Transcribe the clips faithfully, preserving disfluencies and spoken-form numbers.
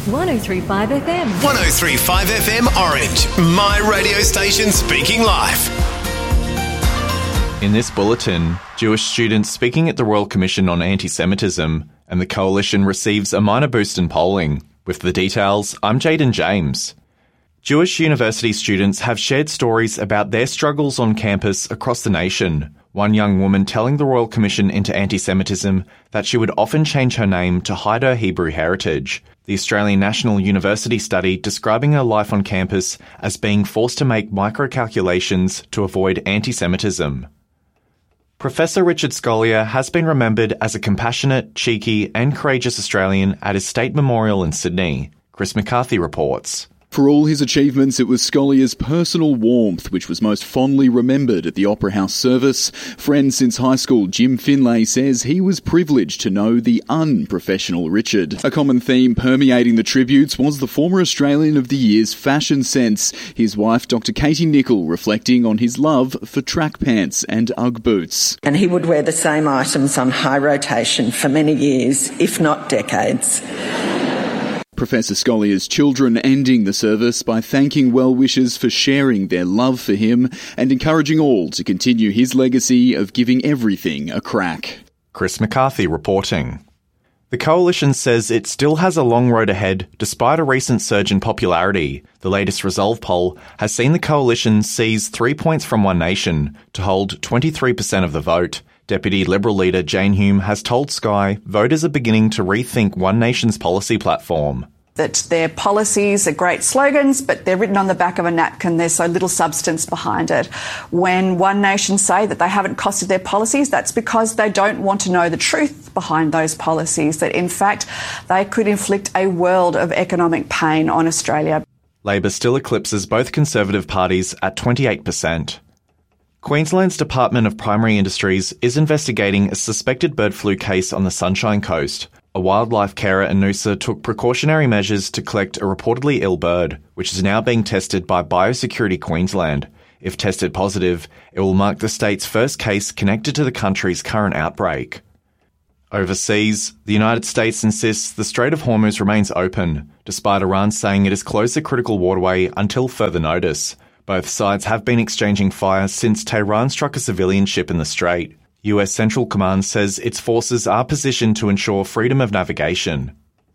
one oh three point five F M. one oh three point five F M Orange, my radio station speaking live. In this bulletin, Jewish students speaking at the Royal Commission on Anti-Semitism, and the Coalition receives a minor boost in polling. With the details, I'm Jaden James. Jewish university students have shared stories about their struggles on campus across the nation. One young woman telling the Royal Commission into Anti-Semitism that she would often change her name to hide her Hebrew heritage. The Australian National University study describing her life on campus as being forced to make micro-calculations to avoid anti-Semitism. Professor Richard Scolyer has been remembered as a compassionate, cheeky and courageous Australian at his State Memorial in Sydney. Chris McCarthy reports. For all his achievements, it was Scolyer's personal warmth which was most fondly remembered at the Opera House service. Friend since high school Jim Finlay says he was privileged to know the unprofessional Richard. A common theme permeating the tributes was the former Australian of the Year's fashion sense. His wife, Doctor Katie Nicol, reflecting on his love for track pants and Ugg boots. And he would wear the same items on high rotation for many years, if not decades. Professor Scolyer's children ending the service by thanking well-wishers for sharing their love for him and encouraging all to continue his legacy of giving everything a crack. Chris McCarthy reporting. The Coalition says it still has a long road ahead despite a recent surge in popularity. The latest Resolve poll has seen the Coalition seize three points from One Nation to hold twenty-three percent of the vote. Deputy Liberal leader Jane Hume has told Sky voters are beginning to rethink One Nation's policy platform. That their policies are great slogans, but they're written on the back of a napkin. There's so little substance behind it. When One Nation say that they haven't costed their policies, that's because they don't want to know the truth behind those policies, that in fact they could inflict a world of economic pain on Australia. Labor still eclipses both Conservative parties at twenty-eight percent. Queensland's Department of Primary Industries is investigating a suspected bird flu case on the Sunshine Coast. A wildlife carer in Noosa took precautionary measures to collect a reportedly ill bird, which is now being tested by Biosecurity Queensland. If tested positive, it will mark the state's first case connected to the country's current outbreak. Overseas, the United States insists the Strait of Hormuz remains open, despite Iran saying it has closed the critical waterway until further notice. Both sides have been exchanging fire since Tehran struck a civilian ship in the strait. U S Central Command says its forces are positioned to ensure freedom of navigation.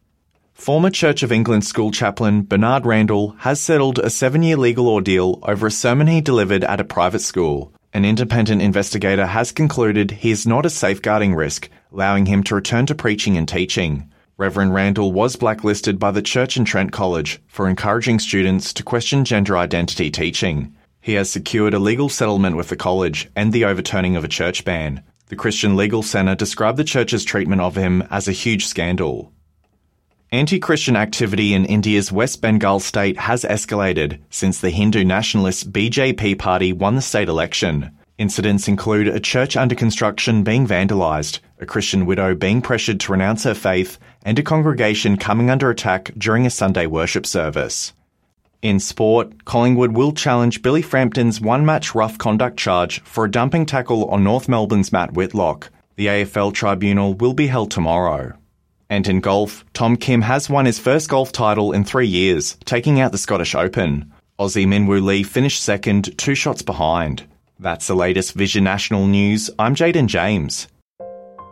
Former Church of England school chaplain Bernard Randall has settled a seven-year legal ordeal over a sermon he delivered at a private school. An independent investigator has concluded he is not a safeguarding risk, allowing him to return to preaching and teaching. Reverend Randall was blacklisted by the church and Trent College for encouraging students to question gender identity teaching. He has secured a legal settlement with the college and the overturning of a church ban. The Christian Legal Centre described the church's treatment of him as a huge scandal. Anti-Christian activity in India's West Bengal state has escalated since the Hindu nationalist B J P party won the state election. Incidents include a church under construction being vandalised, a Christian widow being pressured to renounce her faith, and a congregation coming under attack during a Sunday worship service. In sport, Collingwood will challenge Billy Frampton's one-match rough conduct charge for a dumping tackle on North Melbourne's Matt Whitlock. The A F L tribunal will be held tomorrow. And in golf, Tom Kim has won his first golf title in three years, taking out the Scottish Open. Aussie Minwoo Lee finished second, two shots behind. That's the latest Vision National News. I'm Jaden James.